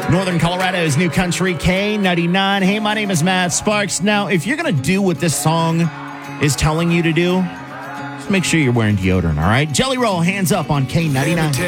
Northern Colorado's New Country K99. Hey, my name is Matt Sparks. Now, if you're going to do what this song is telling you to do, just make sure you're wearing deodorant, all right? Jelly Roll, hands up on K99.